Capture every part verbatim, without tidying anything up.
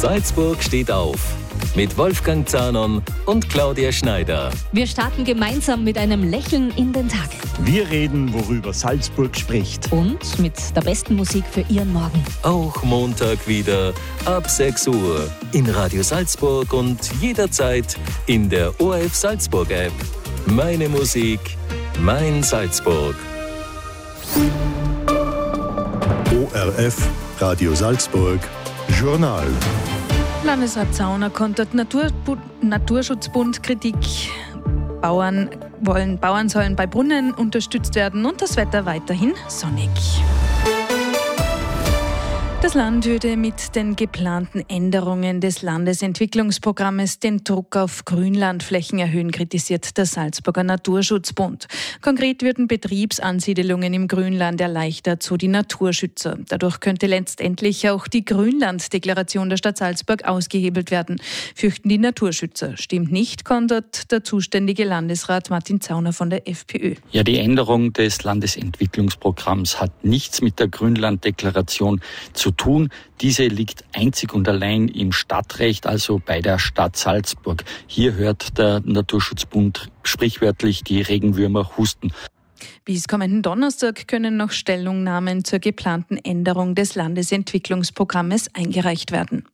Salzburg steht auf. Mit Wolfgang Zahnon und Claudia Schneider. Wir starten gemeinsam mit einem Lächeln in den Tag. Wir reden, worüber Salzburg spricht. Und mit der besten Musik für Ihren Morgen. Auch Montag wieder ab sechs Uhr in Radio Salzburg und jederzeit in der O R F Salzburg App. Meine Musik, mein Salzburg. O R F, Radio Salzburg, Journal. Landesrat Zauner kontert Naturbu- Naturschutzbund Kritik. Bauern, wollen, Bauern sollen bei Brunnen unterstützt werden und das Wetter weiterhin sonnig. Das Land würde mit den geplanten Änderungen des Landesentwicklungsprogrammes den Druck auf Grünlandflächen erhöhen, kritisiert der Salzburger Naturschutzbund. Konkret würden Betriebsansiedelungen im Grünland erleichtert, so die Naturschützer. Dadurch könnte letztendlich auch die Grünlanddeklaration der Stadt Salzburg ausgehebelt werden, fürchten die Naturschützer. Stimmt nicht, kontert der zuständige Landesrat Martin Zauner von der FPÖ. Ja, die Änderung des Landesentwicklungsprogramms hat nichts mit der Grünlanddeklaration zu tun. Diese liegt einzig und allein im Stadtrecht, also bei der Stadt Salzburg. Hier hört der Naturschutzbund sprichwörtlich die Regenwürmer husten. Bis kommenden Donnerstag können noch Stellungnahmen zur geplanten Änderung des Landesentwicklungsprogrammes eingereicht werden.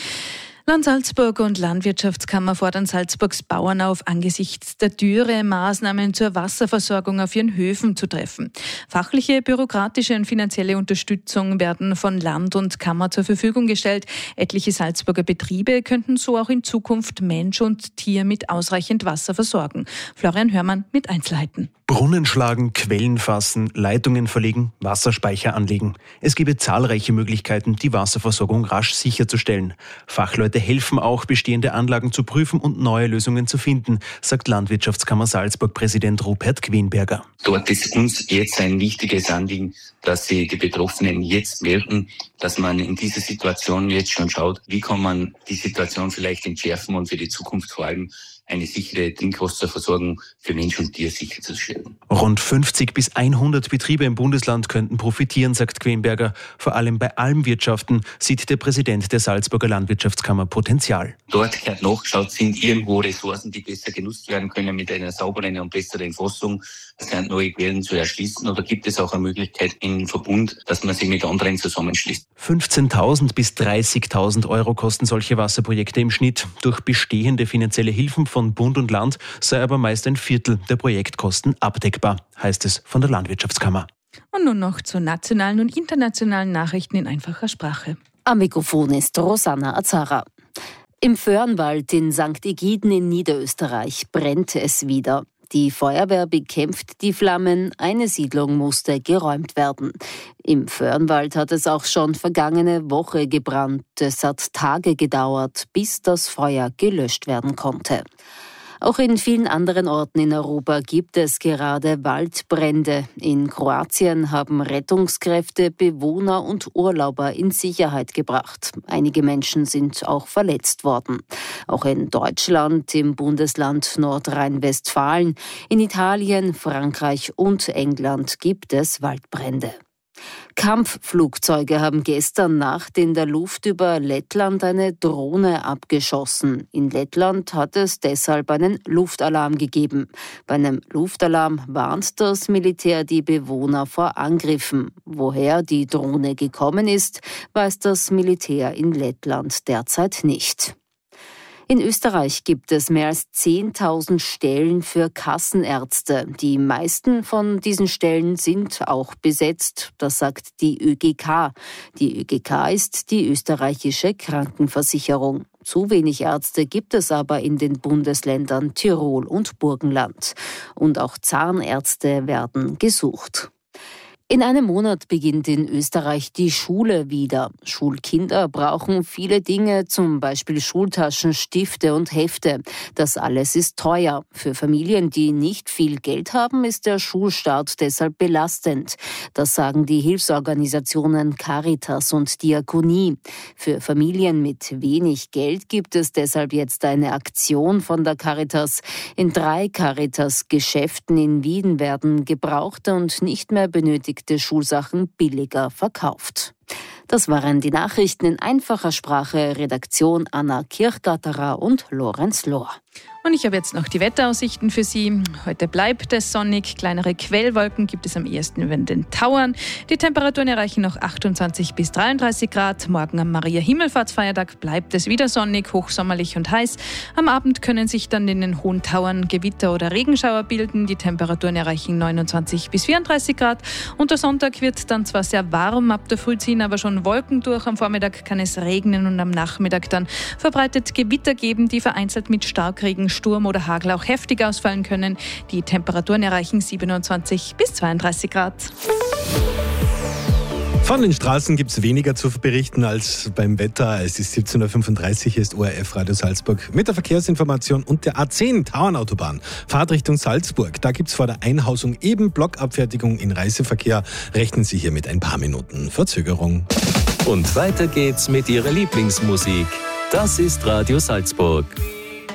Land Salzburg und Landwirtschaftskammer fordern Salzburgs Bauern auf, angesichts der Dürre Maßnahmen zur Wasserversorgung auf ihren Höfen zu treffen. Fachliche, bürokratische und finanzielle Unterstützung werden von Land und Kammer zur Verfügung gestellt. Etliche Salzburger Betriebe könnten so auch in Zukunft Mensch und Tier mit ausreichend Wasser versorgen. Florian Hörmann mit Einzelheiten. Brunnen schlagen, Quellen fassen, Leitungen verlegen, Wasserspeicher anlegen. Es gäbe zahlreiche Möglichkeiten, die Wasserversorgung rasch sicherzustellen. Fachleute helfen auch, bestehende Anlagen zu prüfen und neue Lösungen zu finden, sagt Landwirtschaftskammer Salzburg-Präsident Rupert Quenberger. Dort ist uns jetzt ein wichtiges Anliegen, dass sich die Betroffenen jetzt melden, dass man in dieser Situation jetzt schon schaut, wie kann man die Situation vielleicht entschärfen und für die Zukunft vor allem eine sichere Trinkwasserversorgung für Mensch und Tier sicherzustellen. Rund fünfzig bis hundert Betriebe im Bundesland könnten profitieren, sagt Quenberger. Vor allem bei Almwirtschaften sieht der Präsident der Salzburger Landwirtschaftskammer Potenzial. Dort gehört nachgeschaut, sind irgendwo Ressourcen, die besser genutzt werden können mit einer sauberen und besseren Fassung. Es sind neue Quellen zu erschließen, oder gibt es auch eine Möglichkeit im Verbund, dass man sich mit anderen zusammenschließt? fünfzehntausend bis dreißigtausend Euro kosten solche Wasserprojekte im Schnitt. Durch bestehende finanzielle Hilfen von Bund und Land sei aber meist ein Viertel der Projektkosten abdeckbar, heißt es von der Landwirtschaftskammer. Und nun noch zu nationalen und internationalen Nachrichten in einfacher Sprache. Am Mikrofon ist Rosanna Azara. Im Föhrenwald in Sankt Egiden in Niederösterreich brennt es wieder. Die Feuerwehr bekämpft die Flammen, eine Siedlung musste geräumt werden. Im Föhrenwald hat es auch schon vergangene Woche gebrannt. Es hat Tage gedauert, bis das Feuer gelöscht werden konnte. Auch in vielen anderen Orten in Europa gibt es gerade Waldbrände. In Kroatien haben Rettungskräfte Bewohner und Urlauber in Sicherheit gebracht. Einige Menschen sind auch verletzt worden. Auch in Deutschland, im Bundesland Nordrhein-Westfalen, in Italien, Frankreich und England gibt es Waldbrände. Kampfflugzeuge haben gestern Nacht in der Luft über Lettland eine Drohne abgeschossen. In Lettland hat es deshalb einen Luftalarm gegeben. Bei einem Luftalarm warnt das Militär die Bewohner vor Angriffen. Woher die Drohne gekommen ist, weiß das Militär in Lettland derzeit nicht. In Österreich gibt es mehr als zehntausend Stellen für Kassenärzte. Die meisten von diesen Stellen sind auch besetzt, das sagt die Ö G K. Die Ö G K ist die österreichische Krankenversicherung. Zu wenig Ärzte gibt es aber in den Bundesländern Tirol und Burgenland. Und auch Zahnärzte werden gesucht. In einem Monat beginnt in Österreich die Schule wieder. Schulkinder brauchen viele Dinge, zum Beispiel Schultaschen, Stifte und Hefte. Das alles ist teuer. Für Familien, die nicht viel Geld haben, ist der Schulstart deshalb belastend. Das sagen die Hilfsorganisationen Caritas und Diakonie. Für Familien mit wenig Geld gibt es deshalb jetzt eine Aktion von der Caritas. In drei Caritas-Geschäften in Wien werden gebrauchte und nicht mehr benötigte Schulsachen billiger verkauft. Das waren die Nachrichten in einfacher Sprache. Redaktion Anna Kirchgatterer und Lorenz Lohr. Und ich habe jetzt noch die Wetteraussichten für Sie. Heute bleibt es sonnig. Kleinere Quellwolken gibt es am ehesten über den Tauern. Die Temperaturen erreichen noch achtundzwanzig bis dreiunddreißig Grad. Morgen am Maria-Himmelfahrtsfeiertag bleibt es wieder sonnig, hochsommerlich und heiß. Am Abend können sich dann in den hohen Tauern Gewitter oder Regenschauer bilden. Die Temperaturen erreichen neunundzwanzig bis vierunddreißig Grad. Und der Sonntag wird dann zwar sehr warm, ab der Früh ziehen aber schon Wolken durch. Am Vormittag kann es regnen und am Nachmittag dann verbreitet Gewitter geben, die vereinzelt mit Starkregen, Sturm oder Hagel auch heftig ausfallen können. Die Temperaturen erreichen siebenundzwanzig bis zweiunddreißig Grad. Von den Straßen gibt es weniger zu berichten als beim Wetter. Es ist siebzehn Uhr fünfunddreißig, hier ist O R F Radio Salzburg mit der Verkehrsinformation und der A zehn Tauernautobahn. Fahrt Richtung Salzburg. Da gibt es vor der Einhausung eben Blockabfertigung in Reiseverkehr. Rechnen Sie hier mit ein paar Minuten Verzögerung. Und weiter geht's mit Ihrer Lieblingsmusik. Das ist Radio Salzburg.